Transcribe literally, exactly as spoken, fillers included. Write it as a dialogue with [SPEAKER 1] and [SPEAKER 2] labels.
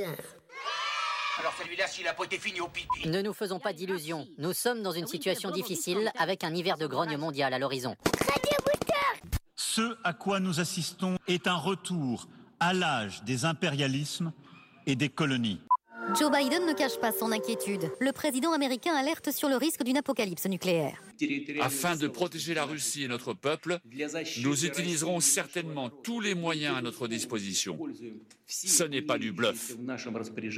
[SPEAKER 1] Alors celui-là, s'il a pas été fini au pipi.
[SPEAKER 2] Ne nous faisons pas d'illusions. Nous sommes dans une situation difficile avec un hiver de grogne mondial à l'horizon.
[SPEAKER 3] Ce à quoi nous assistons est un retour à l'âge des impérialismes et des colonies.
[SPEAKER 4] Joe Biden ne cache pas son inquiétude. Le président américain alerte sur le risque d'une apocalypse nucléaire.
[SPEAKER 5] Afin de protéger la Russie et notre peuple, nous utiliserons certainement tous les moyens à notre disposition. Ce n'est pas du bluff.